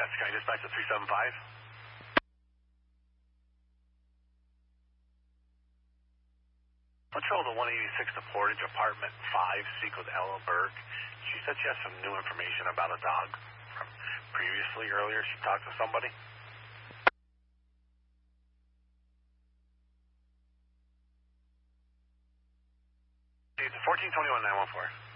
Madison County Dispatch at 375. Patrol to 186 to Portage, apartment 5, speak with Ella Berg. She said she has some new information about a dog from previously, earlier she talked to somebody. It's 1421 914.